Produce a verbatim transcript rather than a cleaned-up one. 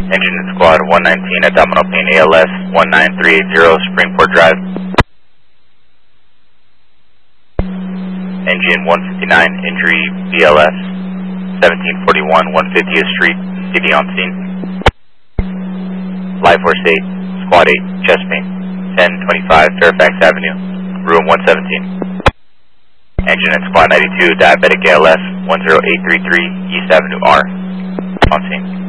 Engine and Squad one nineteen, abdominal pain A L S one nine three eight zero, Springport Drive. Engine one fifty-nine, injury B L S seventeen forty-one, one fiftieth Street, city on scene. Live Force eight, Squad eight, chest pain, ten twenty-five Fairfax Avenue, room one seventeen. Engine and Squad ninety-two, diabetic A L S one zero eight three three, East Avenue R, on scene.